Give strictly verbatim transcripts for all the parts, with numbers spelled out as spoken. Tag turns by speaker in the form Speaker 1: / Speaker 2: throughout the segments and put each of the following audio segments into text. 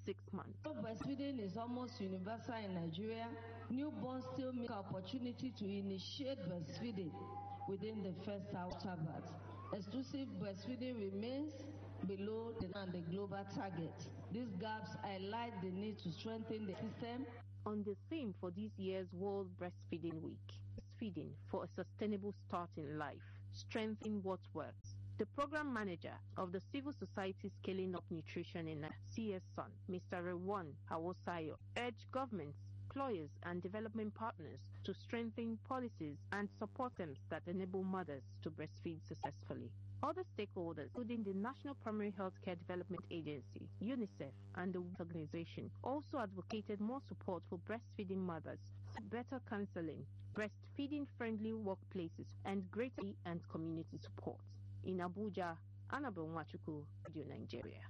Speaker 1: six months.
Speaker 2: Breastfeeding is almost universal in Nigeria. Newborns still make opportunity to initiate breastfeeding within the first hour after birth. Exclusive breastfeeding remains below the, the global target. These gaps highlight the need to strengthen the system.
Speaker 1: On the theme for this year's World Breastfeeding Week, Breastfeeding for a Sustainable Start in Life, Strengthening What Works, the program manager of the Civil Society Scaling Up Nutrition in C S S O N, Mister Rewan Awosayo, urged governments, employers and development partners to strengthen policies and support systems that enable mothers to breastfeed successfully. Other stakeholders, including the National Primary Healthcare Development Agency, UNICEF, and the World Organization, also advocated more support for breastfeeding mothers, better counseling, breastfeeding-friendly workplaces, and greater and community support. In Abuja, Annabel Nwachukwu, Radio Nigeria.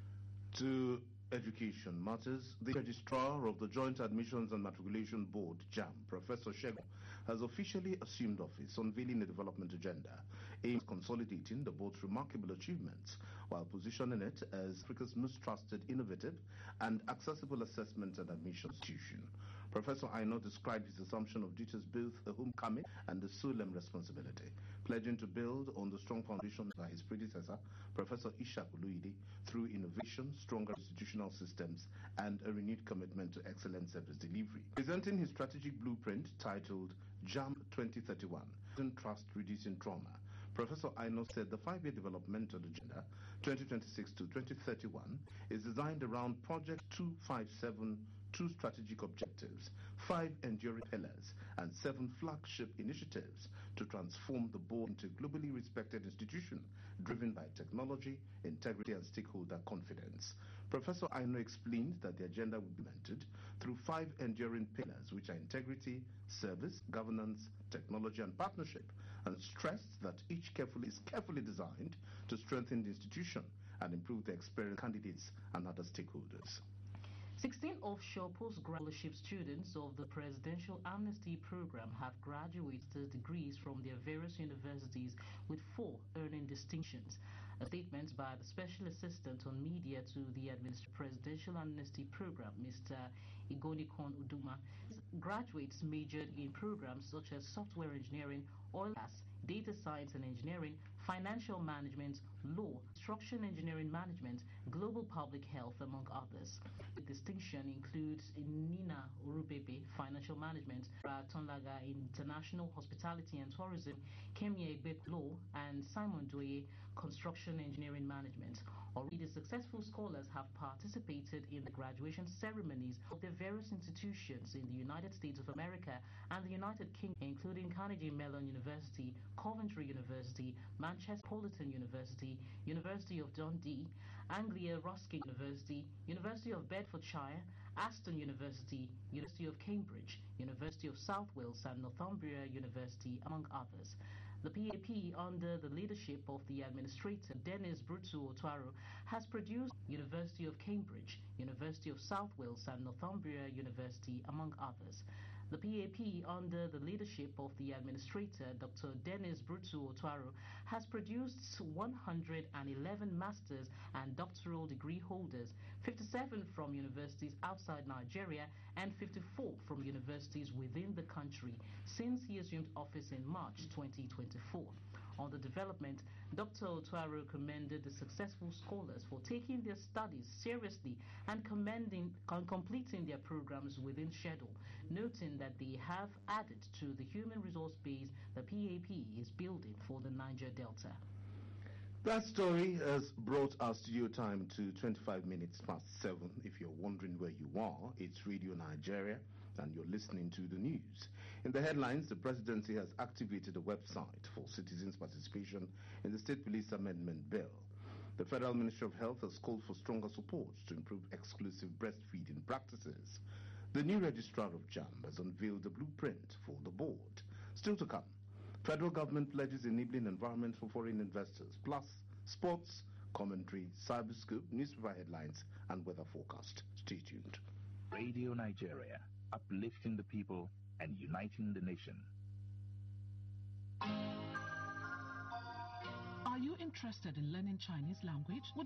Speaker 3: To Education Matters, the Registrar of the Joint Admissions and Matriculation Board, JAMB, Professor Shegun, has officially assumed office, unveiling a development agenda aimed at consolidating the board's remarkable achievements while positioning it as Africa's most trusted, innovative, and accessible assessment and admission institution. Professor Aino described his assumption of duties both a homecoming and a solemn responsibility, pledging to build on the strong foundation by his predecessor, Professor Ishaq Oluide, through innovation, stronger institutional systems, and a renewed commitment to excellent service delivery. Presenting his strategic blueprint titled JAMB twenty thirty-one, Trust Reducing Trauma, Professor Aino said the five-year developmental agenda twenty twenty-six to twenty thirty-one is designed around Project two fifty-seven, two strategic objectives, five enduring pillars, and seven flagship initiatives to transform the board into a globally respected institution driven by technology, integrity, and stakeholder confidence. Professor Aino explained that the agenda will be implemented through five enduring pillars, which are integrity, service, governance, technology, and partnership, and stressed that each carefully is carefully designed to strengthen the institution and improve the experience of candidates and other stakeholders.
Speaker 4: sixteen offshore postgraduate students of the Presidential Amnesty Program have graduated degrees from their various universities, with four earning distinctions. A statement by the Special Assistant on Media to the Administrative Presidential Amnesty Program, Mister Igonikon Uduma, graduates majored in programs such as software engineering, oil and gas, data science and engineering, financial management, law, construction engineering management, global public health, among others. The distinction includes Nina Urubebe, financial management, Ratonlaga, international hospitality and tourism, Kemye Egbe, law, and Simon Doye, construction engineering management. Already the successful scholars have participated in the graduation ceremonies of their various institutions in the United States of America and the United Kingdom, including Carnegie Mellon University, Coventry University, Manchester Metropolitan University, University of Dundee, Anglia Ruskin University, University of Bedfordshire, Aston University, University of Cambridge, University of South Wales, and Northumbria University, among others. The P A P, under the leadership of the administrator Dennis Brutu Otwaro, has produced University of Cambridge, University of South Wales, and Northumbria University, among others. The P A P, under the leadership of the administrator Doctor Dennis Brutu Otwaro, has produced one hundred eleven master's and doctoral degree holders, fifty-seven from universities outside Nigeria and fifty-four from universities within the country, since he assumed office in March twenty twenty-four. On the development, Doctor Otwaro commended the successful scholars for taking their studies seriously and commending con completing their programs within schedule, noting that they have added to the human resource base the P A P is building for the Niger Delta.
Speaker 3: That story has brought our studio time to twenty-five minutes past seven. If you're wondering where you are, it's Radio Nigeria and you're listening to the news. In the headlines, the presidency has activated a website for citizens' participation in the State Police Amendment Bill. The Federal Ministry of Health has called for stronger support to improve exclusive breastfeeding practices. The new registrar of JAMB has unveiled a blueprint for the board. Still to come, federal government pledges enabling environment for foreign investors, plus sports, commentary, cyberscope, newspaper headlines, and weather forecast. Stay tuned.
Speaker 5: Radio Nigeria, uplifting the people and uniting the nation.
Speaker 6: Are you interested in learning Chinese language? Would